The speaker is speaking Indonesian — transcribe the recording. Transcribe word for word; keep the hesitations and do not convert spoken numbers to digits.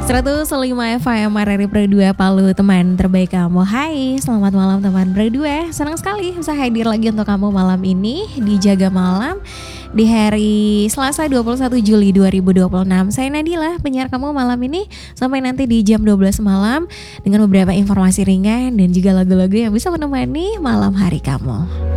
seratus lima F M R R I Pro dua Palu, teman terbaik kamu. Hai, selamat malam teman Pro dua. Senang sekali bisa hadir lagi untuk kamu malam ini di Jaga Malam di hari Selasa dua puluh satu Juli dua ribu dua puluh enam. Saya Nadila, penyiar kamu malam ini sampai nanti di jam dua belas malam dengan beberapa informasi ringan dan juga lagu-lagu yang bisa menemani malam hari kamu.